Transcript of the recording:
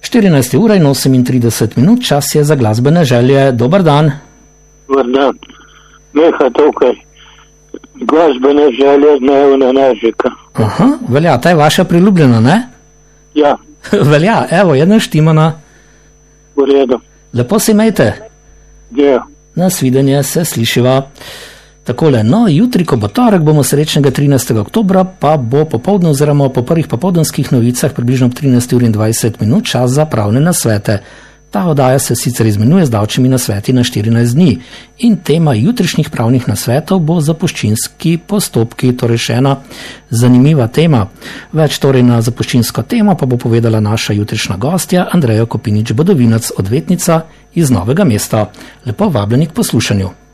14 ura in 38 minut, čas je za glasbene želje. Dobar dan. Dobar dan. Meha tukaj. Glasbene želje Dnevna Nežika. Aha, velja, ta je vaša priljubljena, ne? Ja. Velja, evo, jedna štimana. V redu. Lepo se imejte. Ja. Nasvidenje, se slišiva. Takole, no, jutri, ko bo torek, bomo srečnega 13. oktobra, pa bo popoldne oziroma po prvih popoldanskih novicah približno ob 13 uri in 20 minut čas za pravne nasvete. Ta oddaja se sicer izmenjuje z davčnimi nasveti na 14 dni in tema jutrišnjih pravnih nasvetov bo zapuščinski postopki, torej še ena zanimiva tema. Več torej na zapuščinsko temo pa bo povedala naša jutrišnja gostja Andreja Kopinič Badovinac, odvetnica iz Novega mesta. Lepo vabljeni k poslušanju.